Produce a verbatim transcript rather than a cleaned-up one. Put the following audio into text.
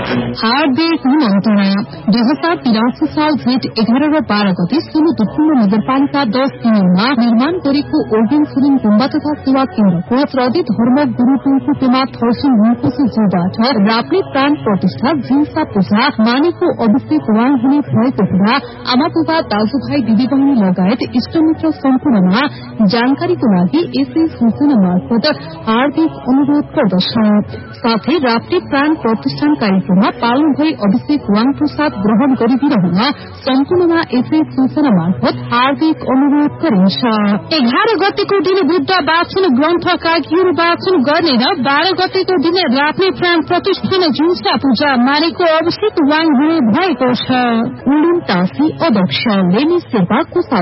हार्दिक निमन्त्रणा। दुई हजार तिरासी साल जेठ एघार र बाह्र गते सुलुतुपुर नगरपालिका दस दिनमा निर्माण गरेको ओर्गेन सुलिङ गुम्बा तथा सेवा केन्द्रको श्रद्धेय धर्म गुरू टुङकु पेमा थर्सुङ हुनकोसी जोबाट राप्ने प्राण प्रतिष्ठा जिन्सा पूजा मानेको अभिषेक वाङ हुने भएको कुरा आमा बुबा दाजुभाइ दिदीबहिनी लगायत इष्टमित्र सम्पूर्णमा जानकारीको लागि यसै सूचना मार्फत हार्दिक अनुरोध गर्दछौं। साथै राप्ने प्राण प्रतिष्ठान कार्यक्रममा पाल्नु भई अभिषेक वाङ प्रसाद ग्रहण गरिदिनुहुन सम्पूर्णमा यसै सूचना मार्फत हार्दिक अनुरोध गरिन्छ। एघार गतेको दिन बुद्ध वाचन ग्रन्थ काकीहरू वाचन गर्ने र बाह्र गतेको दिन राप्ने प्राण प्रतिष्ठान जुन्सा पूजा मानेको अभिषेक वाङ हुने भएको छ। उडुन तासी अध्यक्ष लेनी शेर्पाको